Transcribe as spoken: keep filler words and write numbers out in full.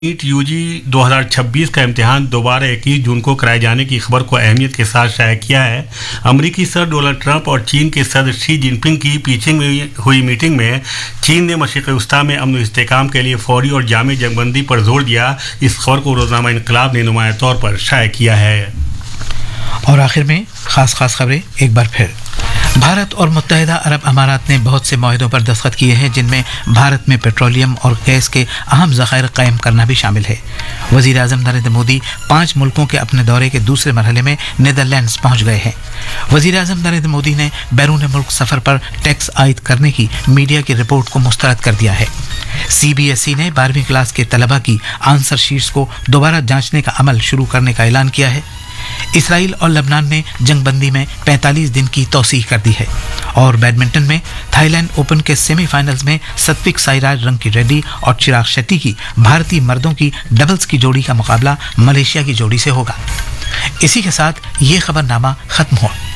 NEET UG दो हज़ार छब्बीस का इम्तिहान दोबारा इक्कीस जून को कराए जाने की खबर को अहमियत के साथ शाया किया है। अमेरिकी सदर डोनाल्ड ट्रंप और चीन के सदर शी जिनपिंग की बीजिंग में हुई मीटिंग में चीन ने मशरिक़ वस्ता में अमन व इस्तेहकाम के लिए फौरी और जामी जंगबंदी पर जोर दिया। इस खबर को रोज़नामा इनकलाब ने नुमाया तौर पर शाया किया है। और आखिर में खास खास खबरें एक बार फिर। भारत और मुत्तहिदा अरब अमारात ने बहुत से मुआहदों पर दस्तखत किए हैं, जिनमें भारत में पेट्रोलियम और गैस के अहम ज़खायर कायम करना भी शामिल है। वज़ीर आज़म नरेंद्र मोदी पाँच मुल्कों के अपने दौरे के दूसरे मरहले में नीदरलैंड्स पहुंच गए हैं। वज़ीर आज़म नरेंद्र मोदी ने बैरून मुल्क सफ़र पर टैक्स आयद करने की मीडिया की रिपोर्ट को मुस्तरद कर दिया है। सी बी एस ई ने बारहवीं क्लास के तलबा की आंसर शीट्स को दोबारा जांचने का अमल शुरू करने का ऐलान किया है। इसराइल और लबनान ने जंगबंदी में पैंतालीस दिन की तौसीह कर दी है। और बैडमिंटन में थाईलैंड ओपन के सेमीफाइनल्स में सत्विक साईराज रंकी रेड्डी और चिराग शेट्टी की भारतीय मर्दों की डबल्स की जोड़ी का मुकाबला मलेशिया की जोड़ी से होगा। इसी के साथ ये खबरनामा खत्म हुआ।